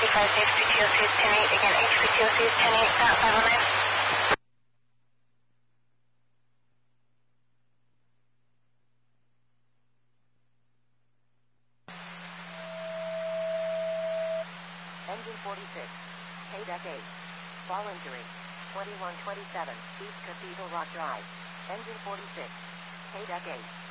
HPTOC is 10-8. Again, HPTOC is 10-8. Stop 509. Engine 46. KDEC 8. Fall injury. 2127 East Cathedral Rock Drive. Engine 46. KDEC 8.